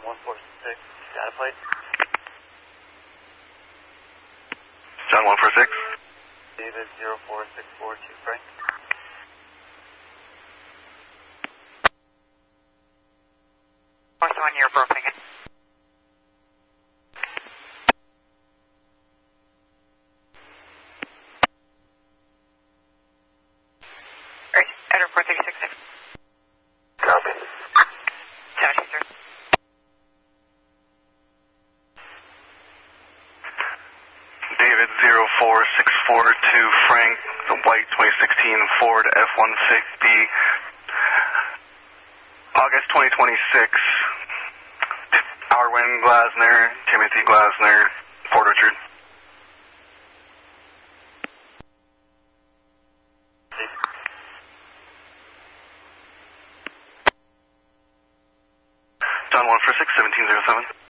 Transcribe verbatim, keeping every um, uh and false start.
one four six, data plate. John one four six. David zero four six four two, Frank. North one, you're broken again. Alright, Edward four thirty six six. Copy. seventeen, sir. David zero four six four two, Frank, the white twenty sixteen Ford F one fifty, August twenty twenty-six, Arwen Glasner, Timothy Glasner, Port Richard. John one four six, seventeen zero seven.